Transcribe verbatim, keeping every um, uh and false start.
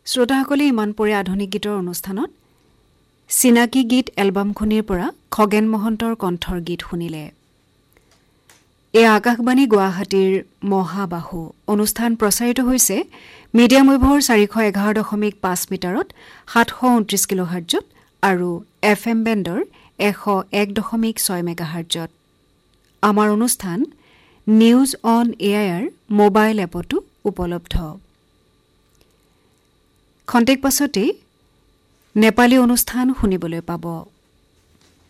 শ্ৰোতাসকলে ইমান পৰে আধুনিক গীতৰ অনুষ্ঠানত চিনাকি গীত এলবামখনিৰ পৰা খগেন মহন্তৰ কণ্ঠৰ গীত শুনিলে। এই আকাশবাণী গুৱাহাটীৰ মহাবাহু অনুষ্ঠান প্ৰচাৰিত হৈছে মিডিয়াম ৱেভৰ চাৰিশ এঘাৰ দশমিক পাঁচ মিটাৰত সাতশ ঊনত্ৰিশ কিলোহাৰ্টজত আৰু এফ এম বেণ্ডৰ এশ এক দশমিক ছয় মেগাহাৰ্টজত। আমাৰ অনুষ্ঠান news on A I R mobile এপতো উপলব্ধ। খন্তেক পাছতে নেপালী অনুষ্ঠান শুনিবলৈ পাব।